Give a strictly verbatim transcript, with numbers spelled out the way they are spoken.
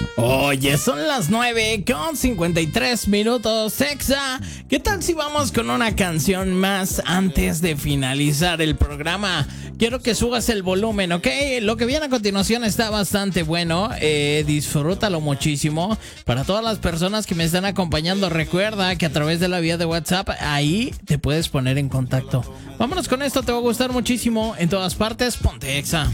Oye, son las nueve con cincuenta y tres minutos, Exa. ¿Qué tal si vamos con una canción más antes de finalizar el programa? Quiero que subas el volumen, ¿ok? Lo que viene a continuación está bastante bueno. Eh, disfrútalo muchísimo. Para todas las personas que me están acompañando, recuerda que a través de la vía de WhatsApp, ahí te puedes poner en contacto. Vámonos con esto, te va a gustar muchísimo. En todas partes, ponte Exa.